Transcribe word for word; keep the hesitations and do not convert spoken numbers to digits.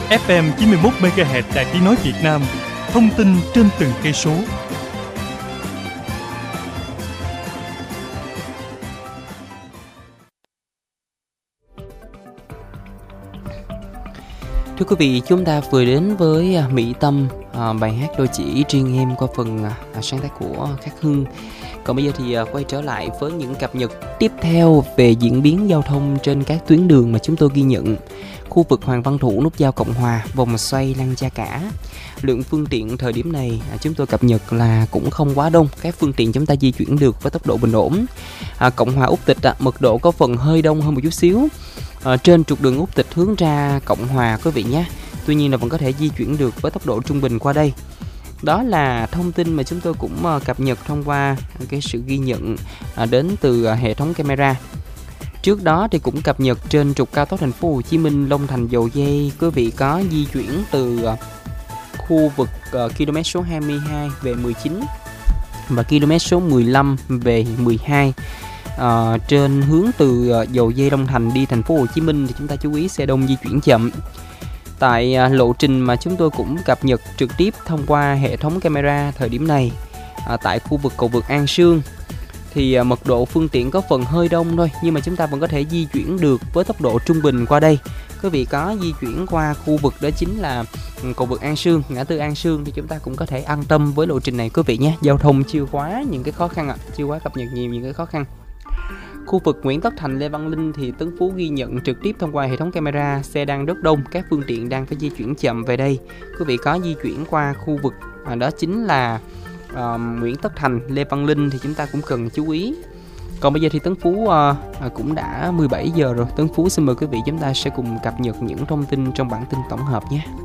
ép em chín mươi mốt mê ga héc Đài Tiếng nói Việt Nam. Thông tin trên từng cây số. Thưa quý vị, chúng ta vừa đến với Mỹ Tâm, à, bài hát Đôi Chỉ Riêng Em qua phần à, sáng tác của Khắc Hưng. Còn bây giờ thì à, quay trở lại với những cập nhật tiếp theo về diễn biến giao thông trên các tuyến đường mà chúng tôi ghi nhận. Khu vực Hoàng Văn Thụ, nút giao Cộng Hòa, vòng xoay Lăng Cha Cả. Lượng phương tiện thời điểm này à, chúng tôi cập nhật là cũng không quá đông. Các phương tiện chúng ta di chuyển được với tốc độ bình ổn. À, Cộng Hòa Úc Tịch à, mật độ có phần hơi đông hơn một chút xíu. À, trên trục đường Úc Tịch hướng ra Cộng Hòa quý vị nhé. Tuy nhiên là vẫn có thể di chuyển được với tốc độ trung bình qua đây. Đó là thông tin mà chúng tôi cũng uh, cập nhật thông qua cái sự ghi nhận uh, đến từ uh, hệ thống camera. Trước đó thì cũng cập nhật trên trục cao tốc thành phố Hồ Chí Minh Long Thành Dầu Giây, quý vị có di chuyển từ uh, khu vực uh, km số hai mươi hai về mười chín và km số mười lăm về mười hai. Uh, trên hướng từ uh, Dầu Giây Long Thành đi thành phố Hồ Chí Minh thì chúng ta chú ý xe đông di chuyển chậm. Tại uh, lộ trình mà chúng tôi cũng cập nhật trực tiếp thông qua hệ thống camera thời điểm này, uh, tại khu vực cầu vượt An Sương thì uh, mật độ phương tiện có phần hơi đông thôi, nhưng mà chúng ta vẫn có thể di chuyển được với tốc độ trung bình qua đây. Quý vị có di chuyển qua khu vực đó chính là cầu vượt An Sương, ngã tư An Sương thì chúng ta cũng có thể an tâm với lộ trình này quý vị nhé. Giao thông chưa quá những cái khó khăn ạ, à, chưa quá cập nhật nhiều những cái khó khăn. Khu vực Nguyễn Tất Thành, Lê Văn Linh thì Tấn Phú ghi nhận trực tiếp thông qua hệ thống camera xe đang rất đông, các phương tiện đang phải di chuyển chậm về đây. Quý vị có di chuyển qua khu vực à, đó chính là uh, Nguyễn Tất Thành, Lê Văn Linh thì chúng ta cũng cần chú ý. Còn bây giờ thì Tấn Phú uh, cũng đã mười bảy giờ rồi. Tấn Phú xin mời quý vị chúng ta sẽ cùng cập nhật những thông tin trong bản tin tổng hợp nhé.